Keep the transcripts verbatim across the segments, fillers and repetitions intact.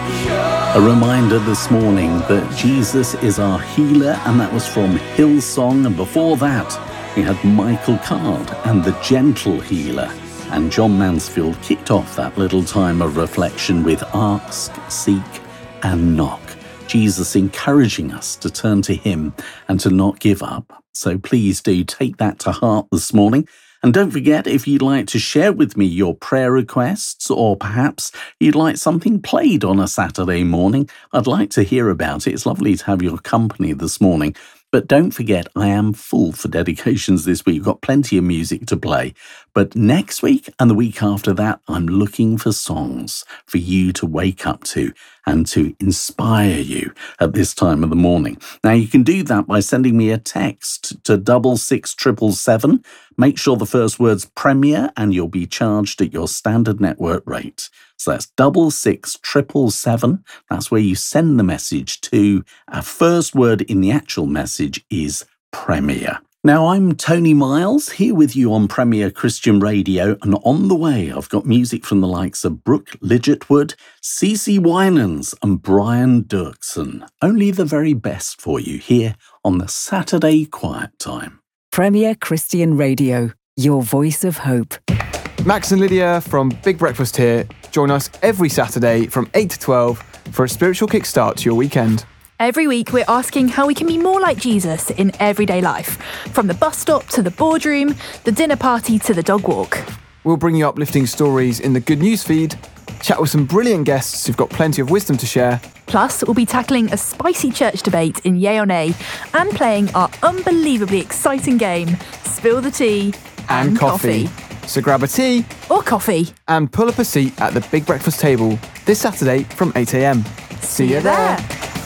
A reminder this morning that Jesus is our healer, and that was from Hillsong. And before that, we had Michael Card and the Gentle Healer. And John Mansfield kicked off that little time of reflection with Ask, Seek and Knock. Jesus encouraging us to turn to him and to not give up. So please do take that to heart this morning. And don't forget, if you'd like to share with me your prayer requests, or perhaps you'd like something played on a Saturday morning, I'd like to hear about it. It's lovely to have your company this morning. But don't forget, I am full for dedications this week. We've got plenty of music to play. But next week and the week after that, I'm looking for songs for you to wake up to and to inspire you at this time of the morning. Now, you can do that by sending me a text to double six triple seven. Make sure the first word's Premier, and you'll be charged at your standard network rate. So that's double six triple seven. That's where you send the message to. Our first word in the actual message is Premier. Now, I'm Tony Miles, here with you on Premier Christian Radio, and on the way, I've got music from the likes of Brooke Lidgettwood, Cece Winans, and Brian Dirksen. Only the very best for you here on the Saturday Quiet Time. Premier Christian Radio, your voice of hope. Max and Lydia from Big Breakfast here. Join us every Saturday from eight to twelve for a spiritual kickstart to your weekend. Every week, we're asking how we can be more like Jesus in everyday life, from the bus stop to the boardroom, the dinner party to the dog walk. We'll bring you uplifting stories in the Good News feed, chat with some brilliant guests who've got plenty of wisdom to share. Plus, we'll be tackling a spicy church debate in Yay or Nay and playing our unbelievably exciting game, Spill the Tea and, and coffee. coffee. So grab a tea or coffee and pull up a seat at the Big Breakfast table this Saturday from eight a.m. See you there.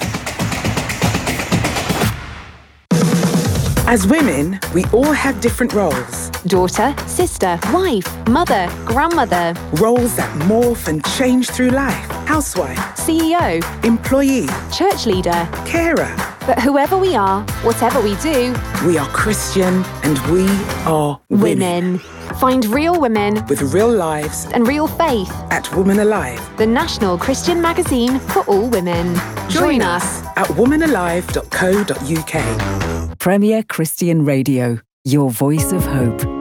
As women, we all have different roles. Daughter, sister, wife, mother, grandmother. Roles that morph and change through life. Housewife, C E O, employee, church leader, carer. But whoever we are, whatever we do, we are Christian and we are women. women. Find real women with real lives and real faith at Woman Alive, the national Christian magazine for all women. Join, Join us at woman alive dot co dot uk. Premier Christian Radio, your voice of hope.